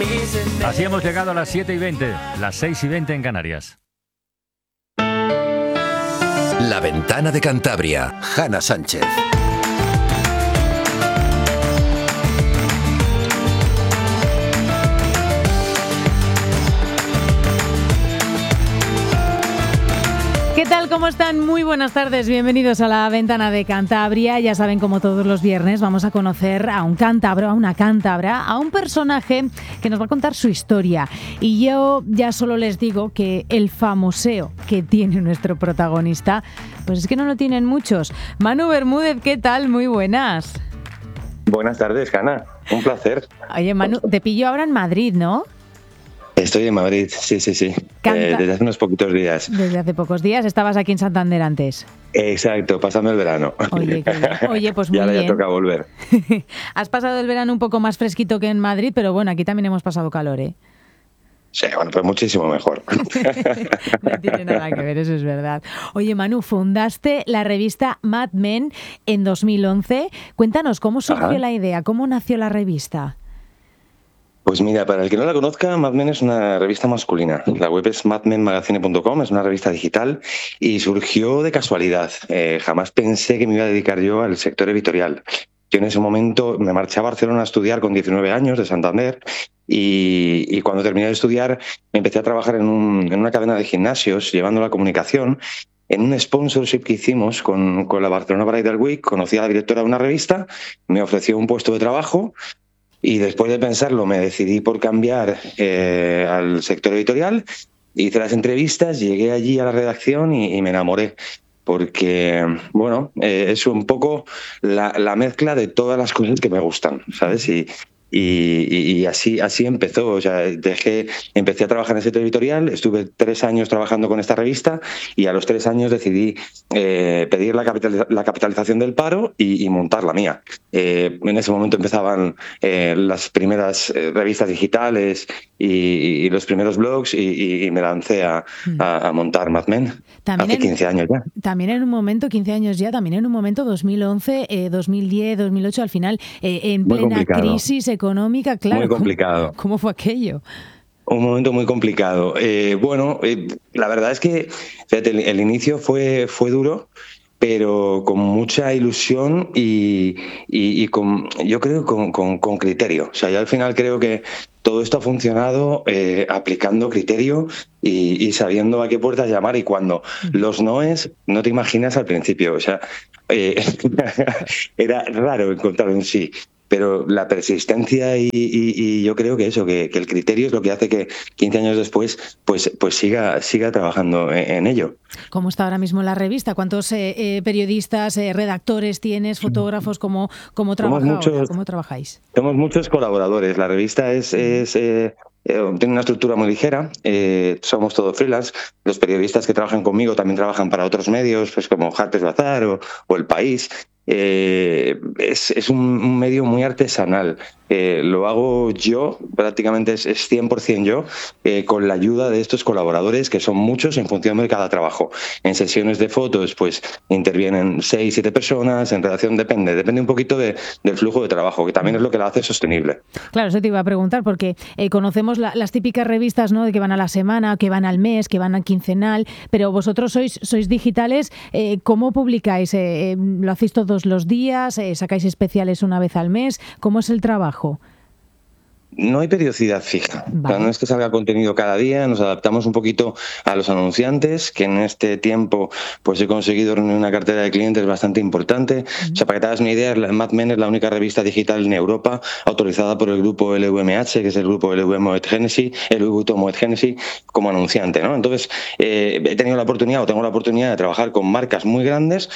Así hemos llegado a las 7:20, las 6:20 en Canarias. La Ventana de Cantabria, Hanna Sánchez. ¿Qué tal? ¿Cómo están? Muy buenas tardes. Bienvenidos a La Ventana de Cantabria. Ya saben, como todos los viernes, vamos a conocer a un cántabro, a una cántabra, a un personaje que nos va a contar su historia. Y yo ya solo les digo que el famoseo que tiene nuestro protagonista, pues es que no lo tienen muchos. Manu Bermúdez, ¿qué tal? Muy buenas. Buenas tardes, Hanna. Un placer. Oye, Manu, te pillo ahora en Madrid, ¿no? Estoy en Madrid, sí. Desde hace unos poquitos días. Desde hace pocos días. Estabas aquí en Santander antes. Exacto, pasando el verano. Oye, pues muy bien. Ya bien. toca volver. Has pasado el verano un poco más fresquito que en Madrid, pero bueno, aquí también hemos pasado calor, ¿eh? Sí, bueno, pues muchísimo mejor. No tiene nada que ver, eso es verdad. Oye, Manu, fundaste la revista Mad Men en 2011. Cuéntanos, ¿cómo surgió la idea? ¿Cómo nació la revista? Pues mira, para el que no la conozca, Mad Men es una revista masculina. La web es madmenmagazine.com, es una revista digital y surgió de casualidad. Jamás pensé que me iba a dedicar yo al sector editorial. Yo en ese momento me marché a Barcelona a estudiar con 19 años de Santander y cuando terminé de estudiar me empecé a trabajar en una cadena de gimnasios llevando la comunicación. En un sponsorship que hicimos con la Barcelona Bridal Week, conocí a la directora de una revista, me ofreció un puesto de trabajo. Y después de pensarlo me decidí por cambiar al sector editorial, hice las entrevistas, llegué allí a la redacción y me enamoré. Porque, bueno, es un poco la mezcla de todas las cosas que me gustan, ¿sabes? Y así empezó. O sea, empecé a trabajar en el sector editorial, estuve 3 años trabajando con esta revista y a los 3 años decidí pedir la capitalización del paro y montar la mía. En ese momento empezaban las primeras revistas digitales y los primeros blogs y me lancé a montar Mad Men hace 15 años ya. También en un momento, 15 años ya, también en un momento 2011, 2010, 2008, al final, en plena crisis económica, claro. Muy complicado. ¿Cómo fue aquello? Un momento muy complicado. La verdad es que, fíjate, el inicio fue duro, pero con mucha ilusión y yo creo con criterio. O sea, yo al final creo que todo esto ha funcionado aplicando criterio y sabiendo a qué puertas llamar y cuando los noes no te imaginas al principio. O sea, era raro encontrar un sí. Pero la persistencia y yo creo que eso, que el criterio es lo que hace que 15 años después pues siga trabajando en ello. ¿Cómo está ahora mismo la revista? ¿Cuántos periodistas, redactores tienes, fotógrafos? ¿Cómo trabajáis? Somos muchos colaboradores. La revista tiene una estructura muy ligera, somos todos freelance. Los periodistas que trabajan conmigo también trabajan para otros medios, pues como Harper's Bazaar o El País. Es un medio muy artesanal. Lo hago yo, prácticamente es 100% yo, con la ayuda de estos colaboradores, que son muchos en función de cada trabajo. En sesiones de fotos, pues intervienen 6, 7 personas, en redacción depende un poquito del flujo de trabajo, que también es lo que la hace sostenible. Claro, eso te iba a preguntar, porque conocemos las típicas revistas, ¿no?, de que van a la semana, que van al mes, que van al quincenal, pero vosotros sois digitales. ¿Cómo publicáis? ¿Lo hacéis todos los días? ¿Sacáis especiales una vez al mes? ¿Cómo es el trabajo? No hay periodicidad fija. Vale. O sea, no es que salga contenido cada día, nos adaptamos un poquito a los anunciantes, que en este tiempo pues he conseguido reunir una cartera de clientes bastante importante. O sea, para que te hagas una idea, Mad Men es la única revista digital en Europa autorizada por el grupo LVMH, que es el grupo LV Moet Hennessy, como anunciante, ¿no? Entonces, tengo la oportunidad de trabajar con marcas muy grandes,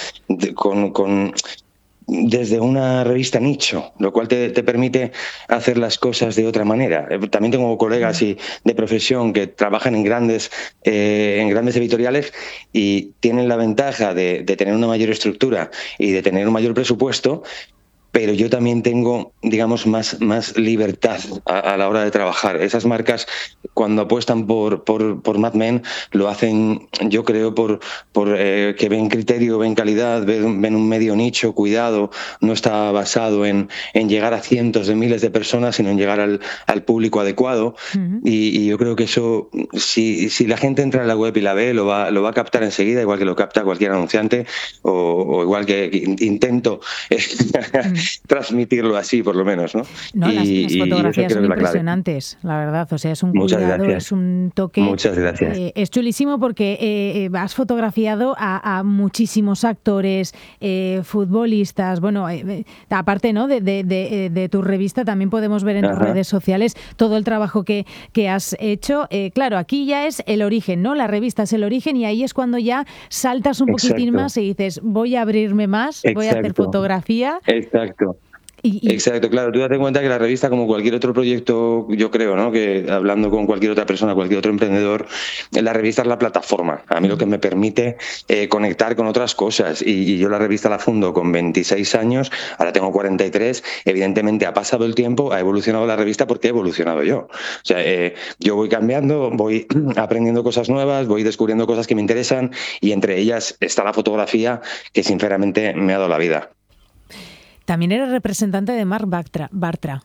desde una revista nicho, lo cual te permite hacer las cosas de otra manera. También tengo colegas de profesión que trabajan en grandes editoriales y tienen la ventaja de tener una mayor estructura y de tener un mayor presupuesto, pero yo también tengo, digamos, más libertad a la hora de trabajar. Esas marcas cuando apuestan por Mad Men, lo hacen, yo creo, por que ven criterio, ven calidad, ven un medio nicho, cuidado, no está basado en llegar a cientos de miles de personas, sino en llegar al público adecuado. Y yo creo que eso, si la gente entra en la web y la ve, lo va a captar enseguida, igual que lo capta cualquier anunciante, o igual que intento transmitirlo así, por lo menos, ¿no? No, las fotografías son impresionantes, la verdad. O sea, es un cuidado, es un toque. Muchas gracias. Es chulísimo porque has fotografiado a muchísimos actores, futbolistas. Bueno, aparte, ¿no? de tu revista, también podemos ver en tus redes sociales todo el trabajo que has hecho. Claro, aquí ya es el origen, ¿no? La revista es el origen y ahí es cuando ya saltas un poquitín más y dices, voy a abrirme más, voy a hacer fotografía. Exacto. Exacto, claro, tú date cuenta que la revista, como cualquier otro proyecto, yo creo, ¿no? Que hablando con cualquier otra persona, cualquier otro emprendedor, la revista es la plataforma, a mí lo que me permite conectar con otras cosas, y yo la revista la fundo con 26 años, ahora tengo 43, evidentemente ha pasado el tiempo, ha evolucionado la revista porque he evolucionado yo. O sea, yo voy cambiando, voy aprendiendo cosas nuevas, voy descubriendo cosas que me interesan, y entre ellas está la fotografía, que sinceramente me ha dado la vida. También eres representante de Marc Bartra.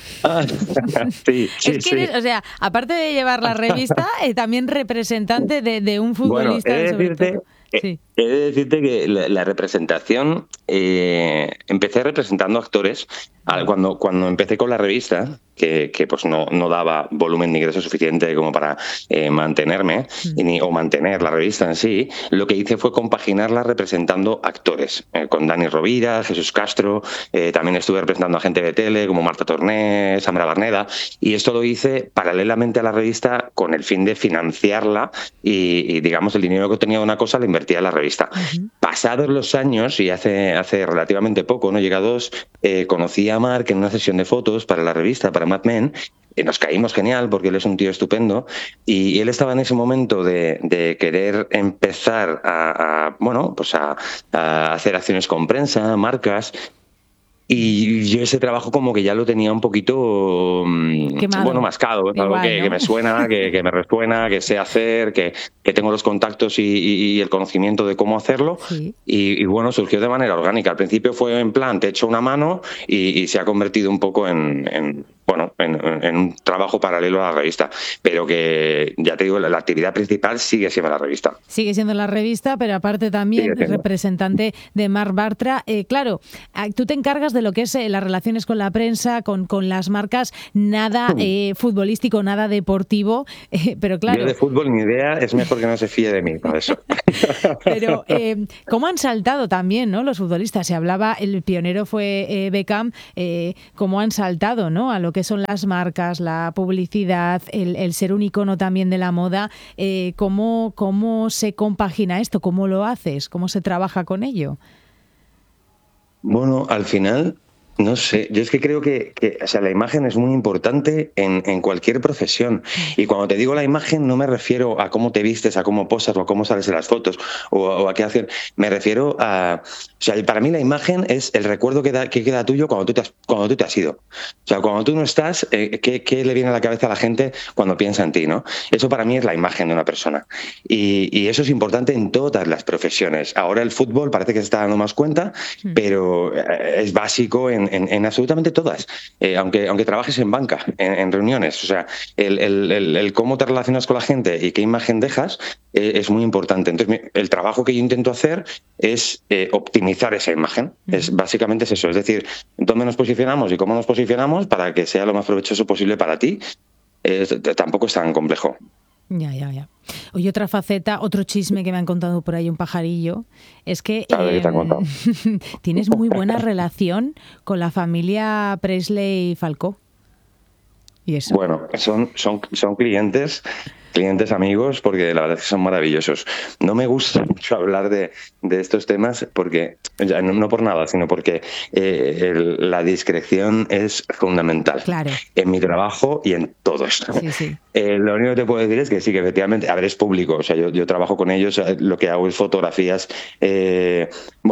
Sí. Eres, o sea, aparte de llevar la revista, también representante de un futbolista. Bueno, he de decirte que la representación, empecé representando actores. Cuando empecé con la revista, que pues no daba volumen ni ingreso suficiente como para mantenerme, o mantener la revista en sí, lo que hice fue compaginarla representando actores, con Dani Rovira, Jesús Castro, también estuve representando a gente de tele como Marta Torné, Sandra Barneda, y esto lo hice paralelamente a la revista con el fin de financiarla y digamos, el dinero que tenía de una cosa lo invertía en la revista. Pasados los años, y hace relativamente poco, no llega a 2, conocí a Marc en una sesión de fotos para la revista, para Mad Men. Nos caímos genial porque él es un tío estupendo, y él estaba en ese momento de querer empezar a hacer acciones con prensa, marcas. Y yo ese trabajo como que ya lo tenía un poquito mascado, igual, algo que me suena, que me resuena, que sé hacer, que tengo los contactos y el conocimiento de cómo hacerlo. Sí. Y bueno, surgió de manera orgánica. Al principio fue en plan, te echo una mano, y se ha convertido un poco en un trabajo paralelo a la revista. Pero que, ya te digo, la actividad principal sigue siendo la revista. Sigue siendo la revista, pero aparte también representante de Marc Bartra. Claro, tú te encargas de lo que es las relaciones con la prensa, con las marcas, nada futbolístico, nada deportivo, pero claro... Yo de fútbol ni idea, es mejor que no se fíe de mí por eso. Pero cómo han saltado también, ¿no?, los futbolistas. Se hablaba, el pionero fue Beckham, cómo han saltado, ¿no?, a lo que son las marcas, la publicidad, el ser un icono también de la moda. ¿Cómo se compagina esto? ¿Cómo lo haces? ¿Cómo se trabaja con ello? Bueno, al final, no sé, yo es que creo que la imagen es muy importante en cualquier profesión. Y cuando te digo la imagen, no me refiero a cómo te vistes, a cómo posas o a cómo sales en las fotos o a qué hacer. Me refiero a... O sea, para mí la imagen es el recuerdo que queda tuyo cuando tú te has ido. O sea, cuando tú no estás, ¿qué le viene a la cabeza a la gente cuando piensa en ti, ¿no? Eso para mí es la imagen de una persona. Y eso es importante en todas las profesiones. Ahora el fútbol parece que se está dando más cuenta, pero es básico en absolutamente todas. Aunque trabajes en banca, en reuniones. O sea, el cómo te relacionas con la gente y qué imagen dejas es muy importante. Entonces, el trabajo que yo intento hacer es optimizar esa imagen. Básicamente es eso, es decir, dónde nos posicionamos y cómo nos posicionamos para que sea lo más provechoso posible para ti. Tampoco es tan complejo. Ya. Oye, otra faceta, otro chisme que me han contado por ahí un pajarillo, es que tienes muy buena relación con la familia Presley Falcó. ¿Y eso? Bueno, son clientes amigos, porque la verdad es que son maravillosos. No me gusta mucho hablar de estos temas porque, no por nada, sino porque la discreción es fundamental. Claro. En mi trabajo y en todo esto. Sí. Lo único que te puedo decir es que sí, que efectivamente, es público. O sea, yo trabajo con ellos, lo que hago es fotografías,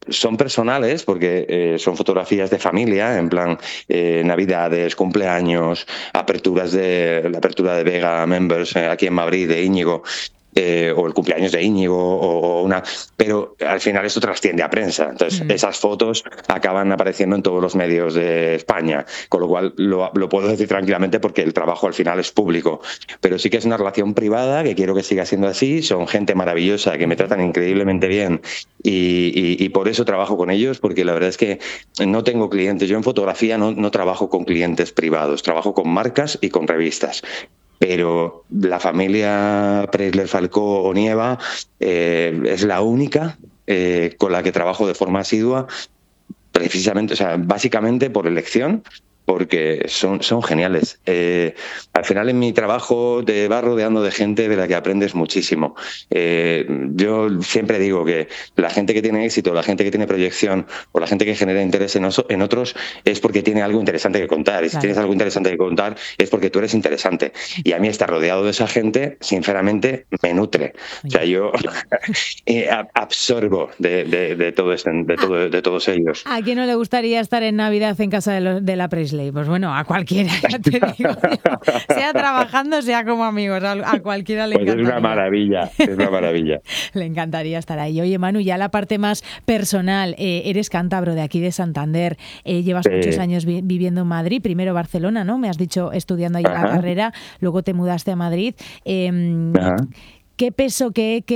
son personales porque son fotografías de familia, en plan navidades, cumpleaños, la apertura de Vega Members aquí en Madrid de Íñigo. O el cumpleaños de Íñigo, pero al final esto trasciende a prensa. Entonces, esas fotos acaban apareciendo en todos los medios de España, con lo cual lo puedo decir tranquilamente porque el trabajo al final es público. Pero sí que es una relación privada que quiero que siga siendo así. Son gente maravillosa que me tratan increíblemente bien y por eso trabajo con ellos, porque la verdad es que no tengo clientes. Yo en fotografía no trabajo con clientes privados, trabajo con marcas y con revistas. Pero la familia Preisler-Falcó-Onieva es la única con la que trabajo de forma asidua, precisamente, o sea, básicamente por elección, porque son geniales. Al final en mi trabajo te vas rodeando de gente de la que aprendes muchísimo. Yo siempre digo que la gente que tiene éxito, la gente que tiene proyección o la gente que genera interés en otros es porque tiene algo interesante que contar. Y si tienes algo interesante que contar es porque tú eres interesante. Y a mí estar rodeado de esa gente, sinceramente, me nutre. O sea, yo absorbo de todos ellos. ¿A quién no le gustaría estar en Navidad en casa de la Preisler? Pues bueno, a cualquiera, ya te digo. Sea trabajando, sea como amigos, a cualquiera le encantaría. Es una maravilla. Le encantaría estar ahí. Oye, Manu, ya la parte más personal, eres cántabro de aquí de Santander, llevas muchos años viviendo en Madrid, primero Barcelona, ¿no? Me has dicho estudiando ahí la carrera, luego te mudaste a Madrid. ¿Qué peso,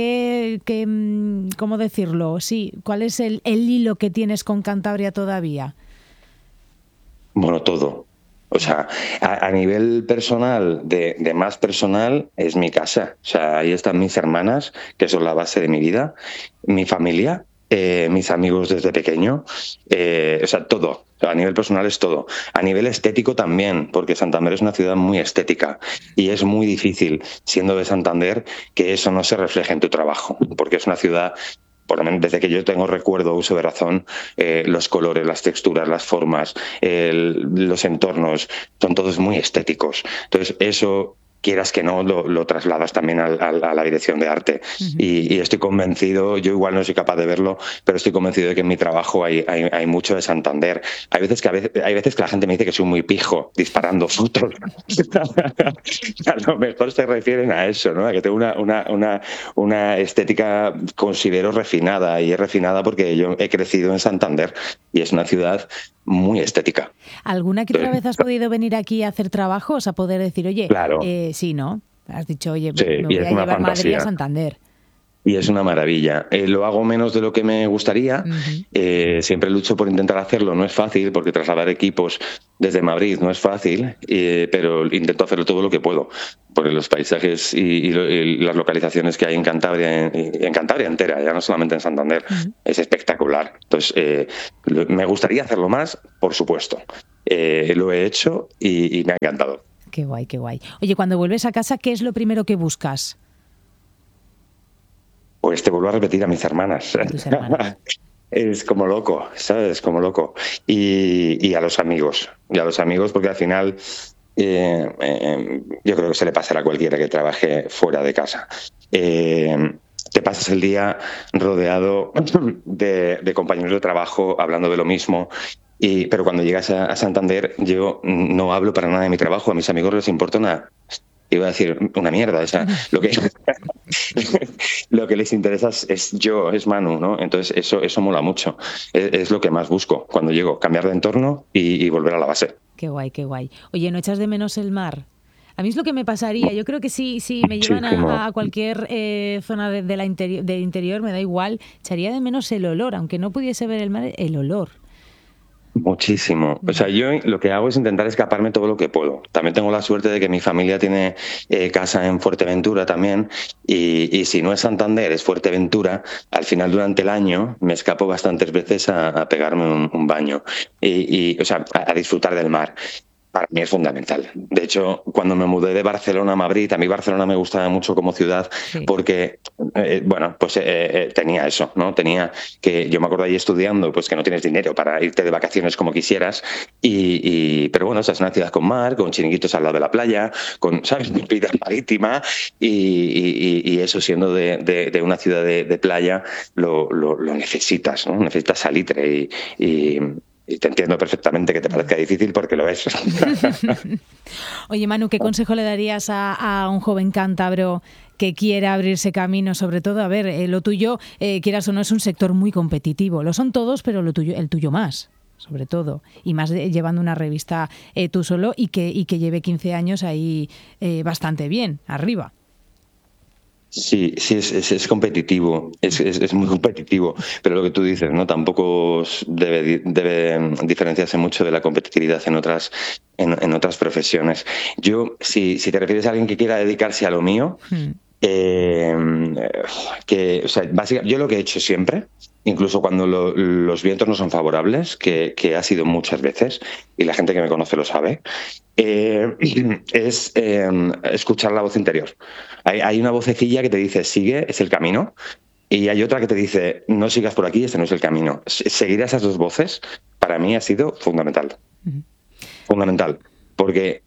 cómo decirlo? Sí, ¿cuál es el hilo que tienes con Cantabria todavía? Bueno, todo. O sea, a nivel personal, de más personal, es mi casa. O sea, ahí están mis hermanas, que son la base de mi vida, mi familia, mis amigos desde pequeño, o sea, todo. A nivel personal es todo. A nivel estético también, porque Santander es una ciudad muy estética y es muy difícil, siendo de Santander, que eso no se refleje en tu trabajo, porque es una ciudad, por lo menos desde que yo tengo recuerdo, uso de razón, los colores, las texturas, las formas, los entornos, son todos muy estéticos. Entonces, eso, quieras que no, lo trasladas también a la dirección de arte. Y estoy convencido, yo igual no soy capaz de verlo, pero estoy convencido de que en mi trabajo hay mucho de Santander. Hay veces que la gente me dice que soy muy pijo disparando fotos. A lo mejor se refieren a eso, ¿no? A que tengo una estética, considero, refinada, y es refinada porque yo he crecido en Santander y es una ciudad muy estética. ¿Alguna que otra vez has podido venir aquí a hacer trabajos, a poder decir, oye, claro, sí, ¿no? Has dicho, oye, sí, me voy a llevar Madrid a Santander. Y es una maravilla. Lo hago menos de lo que me gustaría. Siempre lucho por intentar hacerlo. No es fácil, porque trasladar equipos desde Madrid no es fácil, pero intento hacerlo todo lo que puedo. Porque los paisajes y las localizaciones que hay en Cantabria, en Cantabria entera, ya no solamente en Santander, es espectacular. Entonces, me gustaría hacerlo más, por supuesto. Lo he hecho y me ha encantado. Qué guay, qué guay. Oye, cuando vuelves a casa, ¿qué es lo primero que buscas? Pues te vuelvo a repetir a mis hermanas. ¿A tus hermanas? Es como loco, ¿sabes? Como loco. Y a los amigos. Y a los amigos, porque al final yo creo que se le pasará a cualquiera que trabaje fuera de casa. Te pasas el día rodeado de compañeros de trabajo hablando de lo mismo. Pero cuando llegas a Santander, yo no hablo para nada de mi trabajo. A mis amigos les importa iba a decir una mierda, o sea, lo que les interesa es Manu, ¿no? Entonces eso mola mucho. Es lo que más busco cuando llego, cambiar de entorno y volver a la base. Qué guay, qué guay. Oye, ¿no echas de menos el mar? A mí es lo que me pasaría. Yo creo que si me llevan a cualquier zona del interior, me da igual, echaría de menos el olor, aunque no pudiese ver el mar, el olor. Muchísimo. O sea, yo lo que hago es intentar escaparme todo lo que puedo. También tengo la suerte de que mi familia tiene casa en Fuerteventura también, y si no es Santander, es Fuerteventura. Al final, durante el año, me escapo bastantes veces a pegarme un baño o sea, a disfrutar del mar. Para mí es fundamental. De hecho, cuando me mudé de Barcelona a Madrid, a mí Barcelona me gustaba mucho como ciudad porque, tenía eso, ¿no? Tenía que, yo me acuerdo ahí estudiando, pues que no tienes dinero para irte de vacaciones como quisieras, pero bueno, es una ciudad con mar, con chiringuitos al lado de la playa, con, ¿sabes?, vida marítima y eso, siendo de una ciudad de playa, lo necesitas, ¿no? Necesitas salitre y te entiendo perfectamente que te parezca difícil porque lo es. Oye, Manu, ¿qué consejo le darías a un joven cántabro que quiera abrirse camino? Sobre todo, a ver, lo tuyo, quieras o no, es un sector muy competitivo. Lo son todos, pero el tuyo más, sobre todo. Y más llevando una revista tú solo y que lleve 15 años ahí bastante bien, arriba. Sí, es competitivo, es muy competitivo, pero lo que tú dices, ¿no? Tampoco debe diferenciarse mucho de la competitividad en otras profesiones. Yo, si te refieres a alguien que quiera dedicarse a lo mío, básicamente, yo lo que he hecho siempre, incluso cuando los vientos no son favorables, que ha sido muchas veces, y la gente que me conoce lo sabe, es escuchar la voz interior. Hay una vocecilla que te dice, sigue, es el camino, y hay otra que te dice, no sigas por aquí, este no es el camino. Seguir a esas dos voces, para mí ha sido fundamental. Fundamental, porque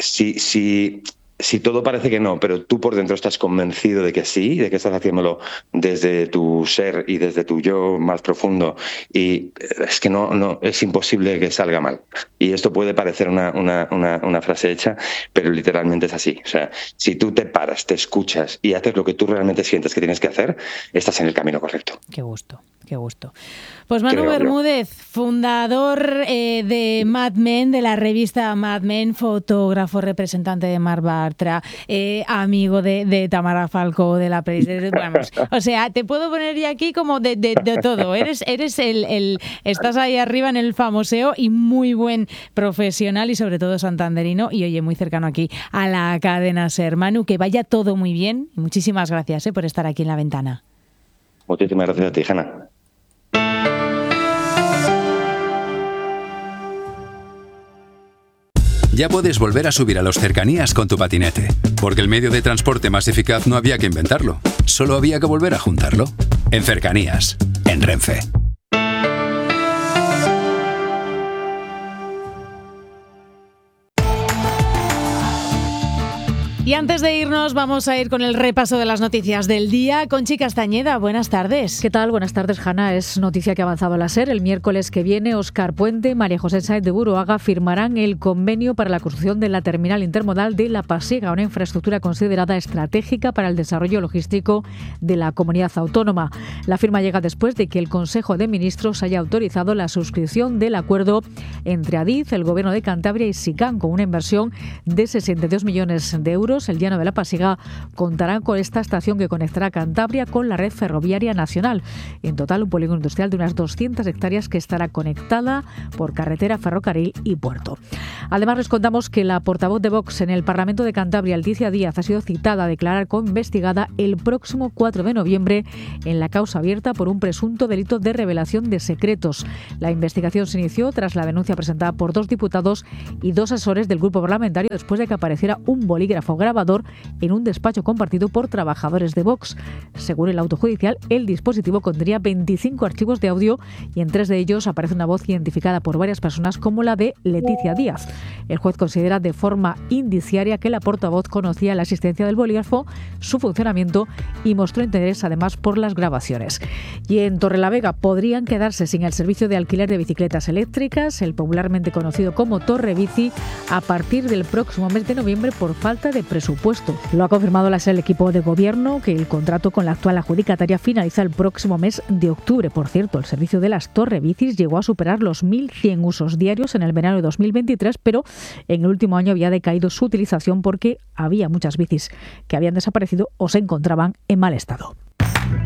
si todo parece que no, pero tú por dentro estás convencido de que sí, de que estás haciéndolo desde tu ser y desde tu yo más profundo, y es que no es imposible que salga mal. Y esto puede parecer una frase hecha, pero literalmente es así. O sea, si tú te paras, te escuchas y haces lo que tú realmente sientes que tienes que hacer, estás en el camino correcto. Qué gusto. Pues Manu Bermúdez, fundador de Mad Men, de la revista Mad Men, fotógrafo, representante de Marc Bartra, amigo de Tamara Falcó, de la vamos, o sea, te puedo poner ya aquí como de todo. Eres estás ahí arriba en el famoseo y muy buen profesional y sobre todo santanderino y oye, muy cercano aquí a la cadena SER. Manu, que vaya todo muy bien y muchísimas gracias por estar aquí en La Ventana. Muchísimas gracias a ti, Hanna. Ya puedes volver a subir a los cercanías con tu patinete, porque el medio de transporte más eficaz no había que inventarlo, solo había que volver a juntarlo. En Cercanías, en Renfe. Y antes de irnos vamos a ir con el repaso de las noticias del día. Conchi Castañeda, buenas tardes. ¿Qué tal? Buenas tardes, Hanna. Es noticia que ha avanzado la SER. El miércoles que viene, Óscar Puente, María José Sáenz de Buruaga firmarán el convenio para la construcción de la terminal intermodal de La Pasiega, una infraestructura considerada estratégica para el desarrollo logístico de la comunidad autónoma. La firma llega después de que el Consejo de Ministros haya autorizado la suscripción del acuerdo entre Adif, el Gobierno de Cantabria y SICAN, con una inversión de 62 millones de euros. El Llano de la Pasiega contará con esta estación que conectará Cantabria con la red ferroviaria nacional. En total, un polígono industrial de unas 200 hectáreas que estará conectada por carretera, ferrocarril y puerto. Además, les contamos que la portavoz de Vox en el Parlamento de Cantabria, Leticia Díaz, ha sido citada a declarar como investigada el próximo 4 de noviembre en la causa abierta por un presunto delito de revelación de secretos. La investigación se inició tras la denuncia presentada por 2 diputados y 2 asesores del grupo parlamentario después de que apareciera un bolígrafo grabador en un despacho compartido por trabajadores de Vox. Según el auto judicial, el dispositivo contendría 25 archivos de audio y en 3 de ellos aparece una voz identificada por varias personas como la de Leticia Díaz. El juez considera de forma indiciaria que la portavoz conocía la existencia del bolígrafo, su funcionamiento y mostró interés además por las grabaciones. Y en Torrelavega podrían quedarse sin el servicio de alquiler de bicicletas eléctricas, el popularmente conocido como Torrebici, a partir del próximo mes de noviembre por falta de presupuesto. Lo ha confirmado el equipo de gobierno, que el contrato con la actual adjudicataria finaliza el próximo mes de octubre. Por cierto, el servicio de las Torrebicis llegó a superar los 1.100 usos diarios en el verano de 2023, pero en el último año había decaído su utilización porque había muchas bicis que habían desaparecido o se encontraban en mal estado.